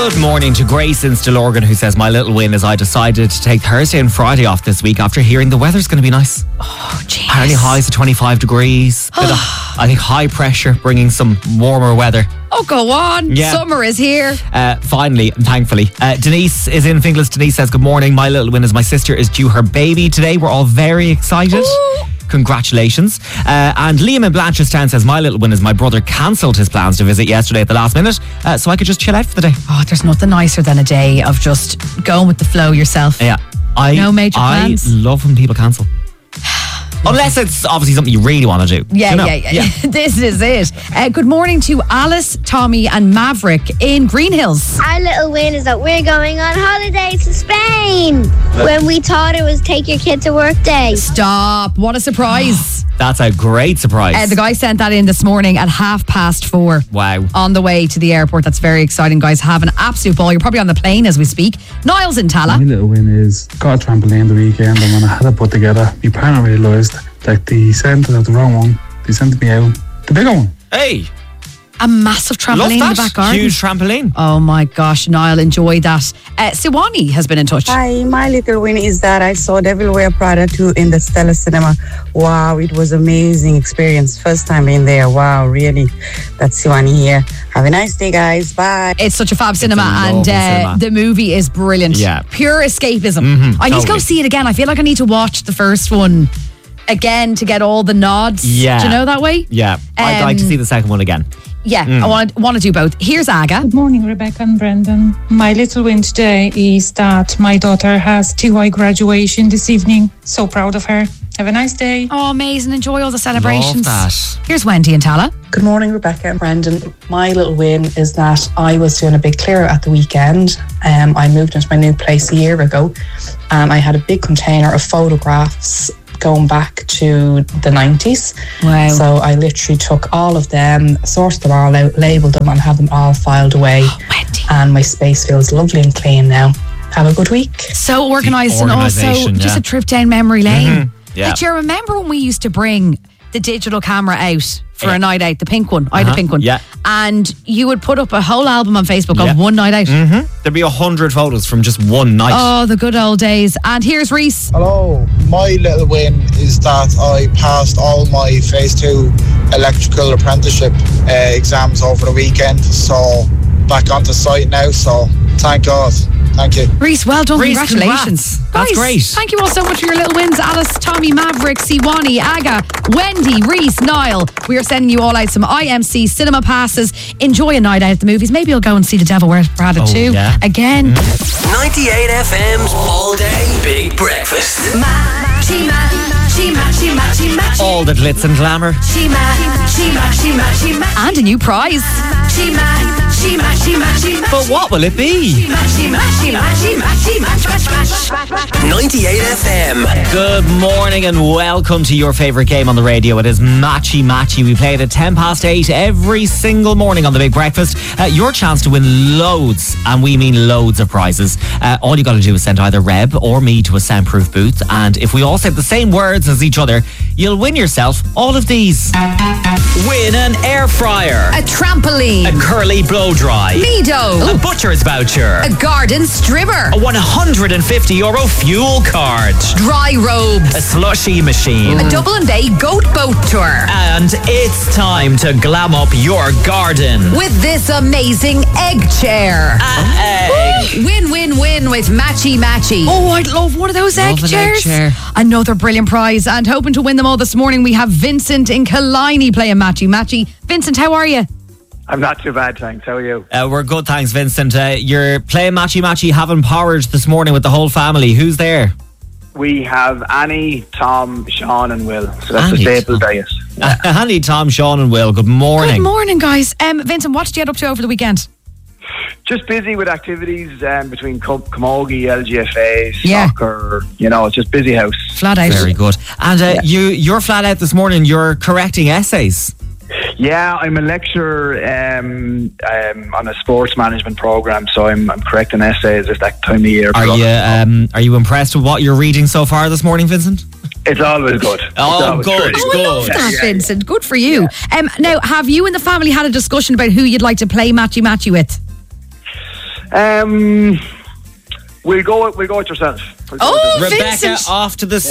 Good morning to Grace in Stillorgan, who says, my little win is I decided to take Thursday and Friday off this week after hearing the weather's going to be nice. Oh, jeez. Apparently highs of 25 degrees. Bit of, I think high pressure bringing some warmer weather. Oh, go on. Yeah. Summer is here. Finally and thankfully. Denise is in Finglas. Denise says, good morning. My little win is my sister is due her baby today. We're all very excited. Ooh. Congratulations. And Liam in Blanchardstown says, my little win is my brother cancelled his plans to visit yesterday at the last minute, so I could just chill out for the day. Oh, there's nothing nicer than a day of just going with the flow yourself. Yeah. No major plans? I love when people cancel. Unless it's obviously something you really want to do. Yeah, You know? yeah. This is it. Good morning to Alice, Tommy and Maverick in Green Hills. Our little win is that we're going on holiday to Spain when we thought it was take your kid to work day. Stop. What a surprise. That's a great surprise. The guy sent that in this morning at 4:30. Wow. On the way to the airport. That's very exciting, guys. Have an absolute ball. You're probably on the plane as we speak. Niall's in Tala. My little win is got a trampoline the weekend, and when I had it put together, my partner realised that they sent it out the wrong one. They sent me out the bigger one. Hey. A massive trampoline Love in that. the back garden. Huge trampoline. Oh my gosh, Niall, enjoy that. Siwani has been in touch. Hi, my little win is that I saw Devil Wear Prada 2 in the Stella Cinema. Wow, it was amazing experience. First time in there. Wow, really. That's Siwani here. Have a nice day, guys. Bye. It's such a fab cinema, a and lovely cinema. the movie is brilliant. Yeah. Pure escapism. I need to go totally. see it again. I feel like I need to watch the first one again to get all the nods. Yeah. Do you know that way? Yeah. I'd like to see the second one again. Yeah, I want to do both. Here's Aga. Good morning, Rebecca and Brendan. My little win today is that my daughter has TY graduation this evening. So proud of her. Have a nice day. Oh, amazing. Enjoy all the celebrations. Love that. Here's Wendy and Tala. Good morning, Rebecca and Brendan. My little win is that I was doing a big clear at the weekend. I moved into my new place a year ago, and I had a big container of photographs going back to the 90s. Wow. So I literally took all of them, sorted them all out, labelled them, and have them all filed away. Wendy. And my space feels lovely and clean now. Have a good week. So organised, and also organisation, just yeah. a trip down memory lane. Yeah. Do you remember when we used to bring the digital camera out for a night out, the pink one? I had a pink one. Yeah. And you would put up a whole album on Facebook of one night out. There'd be 100 photos from just one night. Oh, the good old days. And here's Reese. Hello, my little win is that I passed all my phase 2 electrical apprenticeship exams over the weekend, so back onto site now, so thank God. Thank you. Reese, well done. Reese, Congratulations. congrats. That's Guys, great. Thank you all so much for your little wins. Alice, Tommy, Maverick, Siwani, Aga, Wendy, Reese, Niall. We are sending you all out some IMC cinema passes. Enjoy a night out at the movies. Maybe you'll go and see The Devil Wears Prada 2 yeah. again. 98 FM's All Day Big Breakfast. All the glitz and glamour. And a new prize. But what will it be? 98 FM. Good morning and welcome to your favourite game on the radio. It is Matchy Matchy. We play it at 8:10 every single morning on the Big Breakfast. Your chance to win loads, and we mean loads of prizes. All you got to do is send either Reb or me to a soundproof booth, and if we all say the same words as each other, you'll win yourself all of these. Win an air fryer, A trampoline. a curly blow dry, Lido. a butcher's voucher, A garden strimmer. a €150 fuel card, Dry robes. a slushie machine. A Dublin Bay goat boat tour. And it's time to glam up your garden. With this amazing egg chair. Egg. Win, win, win with Matchy Matchy. Oh, I'd love one of those egg Love an egg chairs. chair. Another brilliant prize. And hoping to win them all this morning, we have Vincent in Killiney playing Matchy Matchy. Vincent, how are you? I'm not too bad, thanks. How are you? We're good, thanks, Vincent. You're playing Matchy Matchy, having porridge this morning with the whole family. Who's there? We have Annie, Tom, Sean and Will. So that's Annie, the staple diet. Annie, Tom, Sean and Will. Good morning. Good morning, guys. Vincent, what did you get up to over the weekend? Just busy with activities between Camogie, LGFA, Yeah. soccer. It's just busy house. Flat out. Very good. And you're flat out this morning. You're correcting essays. Yeah, I'm a lecturer on a sports management program, so I'm correcting essays at that time of year. Are you impressed with what you're reading so far this morning, Vincent? It's always good. Oh, good. Oh, I love that, Yeah. Vincent. Good for you. Now, have you and the family had a discussion about who you'd like to play Matchy Matchy with? We'll go with yourself. Oh, Rebecca Vincent. off to the